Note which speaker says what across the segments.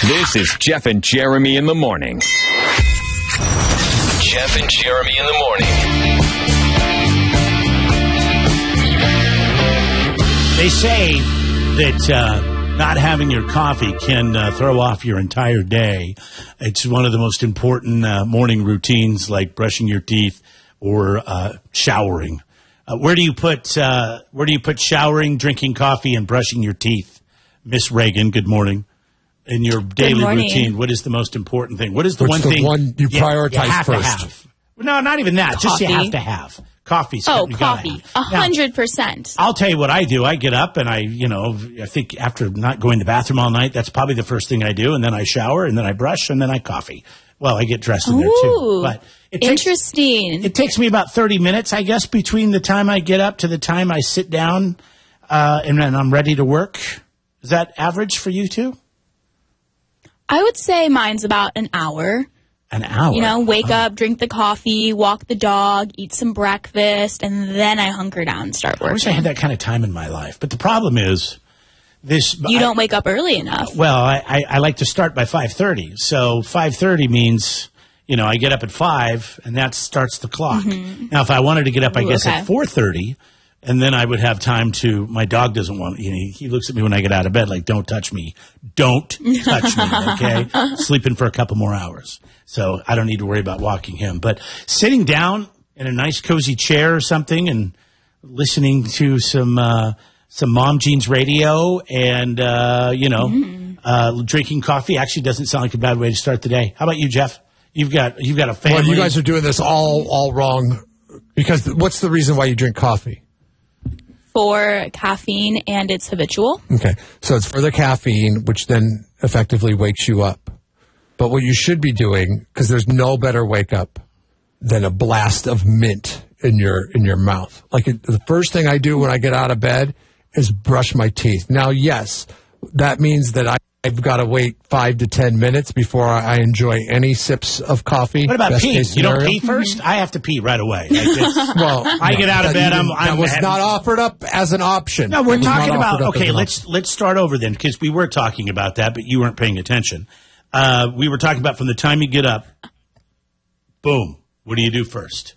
Speaker 1: This is Jeff and Jeremy in the morning. Jeff and Jeremy in the morning.
Speaker 2: They say that not having your coffee can throw off your entire day. It's one of the most important morning routines, like brushing your teeth or showering. Where do you put showering, drinking coffee, and brushing your teeth? Miss Reagan, good morning. In your daily routine, what is the most important thing? What is the one thing
Speaker 3: you prioritize
Speaker 2: first?
Speaker 3: To have?
Speaker 2: No, not even that.
Speaker 4: Coffee.
Speaker 2: Just you have to have. Coffee's
Speaker 4: coffee.
Speaker 2: 100%. I'll tell you what I do. I get up and I think after not going to the bathroom all night, that's probably the first thing I do. And then I shower and then I brush and then I coffee. Well, I get dressed in there too. But
Speaker 4: interesting.
Speaker 2: It takes me about 30 minutes, I guess, between the time I get up to the time I sit down and then I'm ready to work. Is that average for you too?
Speaker 4: I would say mine's about an hour.
Speaker 2: An hour?
Speaker 4: Wake up, drink the coffee, walk the dog, eat some breakfast, and then I hunker down and start working.
Speaker 2: I wish I had that kind of time in my life. But the problem is
Speaker 4: you don't wake up early enough.
Speaker 2: Well, I like to start by 5:30. So 5:30 means, I get up at 5, and that starts the clock. Mm-hmm. Now, if I wanted to get up, at 4:30, and then I would have time to, my dog doesn't want, he looks at me when I get out of bed like, don't touch me. Don't touch me, okay? Sleeping for a couple more hours. So I don't need to worry about walking him. But sitting down in a nice cozy chair or something and listening to some Mom Jeans radio and, drinking coffee actually doesn't sound like a bad way to start the day. How about you, Jeff? You've got a family.
Speaker 3: Well, you guys are doing this all wrong because what's the reason why you drink coffee?
Speaker 4: For caffeine, and it's habitual.
Speaker 3: Okay. So it's for the caffeine, which then effectively wakes you up. But what you should be doing, because there's no better wake up than a blast of mint in your mouth. Like the first thing I do when I get out of bed is brush my teeth. Now, yes, that means that I've got to wait 5 to 10 minutes before I enjoy any sips of coffee.
Speaker 2: What about pee? You don't pee first? I have to pee right away. I get out of bed.
Speaker 3: That was not offered up as an option.
Speaker 2: No, we're talking about. Okay, let's start over then, because we were talking about that, but you weren't paying attention. We were talking about from the time you get up. Boom. What do you do first?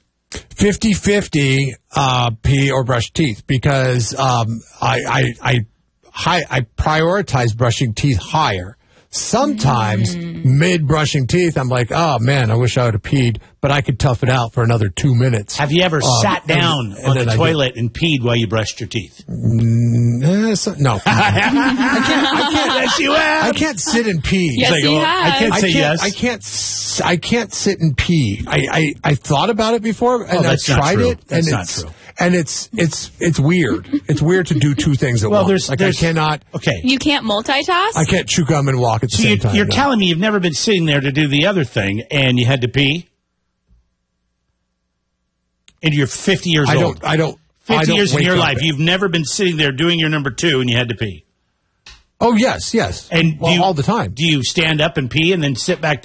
Speaker 3: 50-50 pee or brush teeth, because I prioritize brushing teeth higher. Sometimes mid-brushing teeth, I'm like, oh, man, I wish I would have peed, but I could tough it out for another 2 minutes.
Speaker 2: Have you ever sat down on the toilet and peed while you brushed your teeth?
Speaker 3: No. I can't sit and pee.
Speaker 4: Yes, you have.
Speaker 2: I can't say yes.
Speaker 3: I can't sit and pee. I thought about it before, and I tried it, and
Speaker 2: that's not true.
Speaker 3: And it's weird. It's weird to do two things at once. I cannot.
Speaker 2: Okay.
Speaker 4: You can't multitask?
Speaker 3: I can't chew gum and walk at the same time.
Speaker 2: You're telling me you've never been sitting there to do the other thing, and you had to pee? And you're 50 years old. 50 years in your life, you've never been sitting there doing your number 2 and you had to pee.
Speaker 3: Oh, yes.
Speaker 2: And
Speaker 3: all the time.
Speaker 2: Do you stand up and pee and then sit back